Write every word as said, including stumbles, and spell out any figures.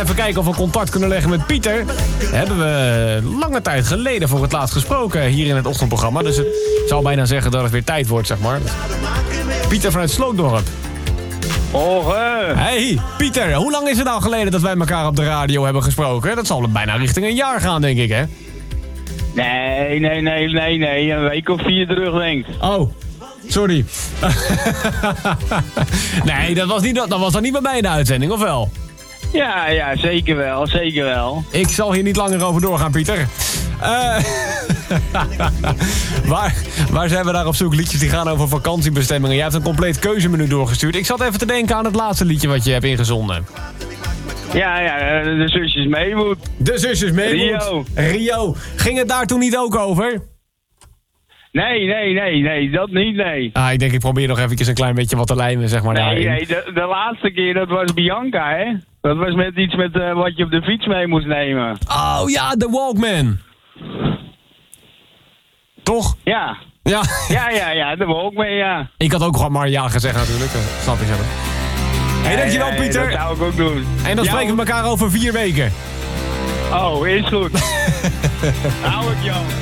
even kijken of we contact kunnen leggen met Pieter. Hebben we lange tijd geleden voor het laatst gesproken hier in het ochtendprogramma. Dus het zou bijna zeggen dat het weer tijd wordt, zeg maar. Pieter vanuit Slootdorp. Och, hè. Hey, Pieter, hoe lang is het nou geleden dat wij elkaar op de radio hebben gesproken? Dat zal bijna richting een jaar gaan, denk ik, hè? Nee, nee, nee, nee, nee. Een week of vier terug, denk ik. Oh, sorry. Nee, dat was, niet, dat was dan niet bij mij in de uitzending, of wel? Ja, ja, zeker wel, zeker wel. Ik zal hier niet langer over doorgaan, Pieter. Uh, waar, waar zijn we daar op zoek? Liedjes die gaan over vakantiebestemmingen. Jij hebt een compleet keuzemenu doorgestuurd. Ik zat even te denken aan het laatste liedje wat je hebt ingezonden. Ja, ja, de zusjes Maywood. De zusjes Maywood. Rio. Rio. Ging het daar toen niet ook over? Nee, nee, nee, nee, dat niet, nee. Ah, ik denk ik probeer nog eventjes een klein beetje wat te lijmen, zeg maar. Nee, daarin. nee, de, de laatste keer, dat was Bianca, hè? Dat was met iets met uh, wat je op de fiets mee moest nemen. Oh ja, de Walkman. Toch? Ja. Ja. Ja, ja, ja, de Walkman, ja. Ik had ook gewoon maar ja gezegd natuurlijk. Snap je zo. Hé, hey, dankjewel ja, ja, Pieter. Dat zou ik ook doen. En dan ja, spreken we elkaar over vier weken. Oh, is goed. Hou ik, Jan.